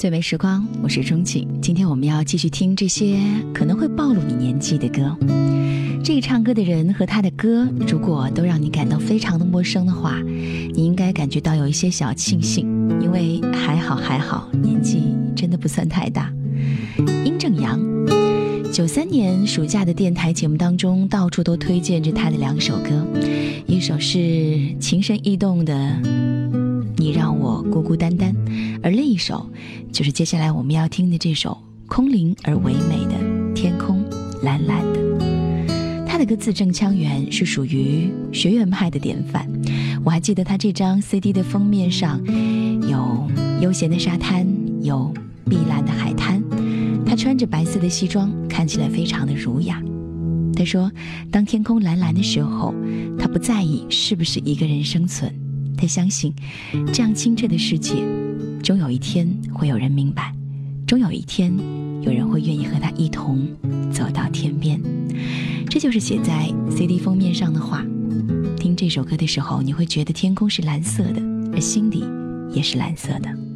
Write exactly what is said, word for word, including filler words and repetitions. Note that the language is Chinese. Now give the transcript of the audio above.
最美时光，我是钟情。今天我们要继续听这些可能会暴露你年纪的歌。这个唱歌的人和他的歌，如果都让你感到非常的陌生的话，你应该感觉到有一些小庆幸，因为还好还好，年纪真的不算太大。殷正阳，九三年暑假的电台节目当中，到处都推荐着他的两首歌，一首是情深意动的你让我孤孤单单，而另一首就是接下来我们要听的这首空灵而唯美的天空蓝蓝的。他的歌字正腔圆，是属于学院派的典范。我还记得他这张 C D 的封面上有悠闲的沙滩，有碧蓝的海滩，他穿着白色的西装，看起来非常的儒雅。他说当天空蓝蓝的时候，他不在意是不是一个人生存，他相信这样清澈的世界，终有一天会有人明白，终有一天有人会愿意和他一同走到天边。这就是写在 C D 封面上的话。听这首歌的时候，你会觉得天空是蓝色的，而心里也是蓝色的。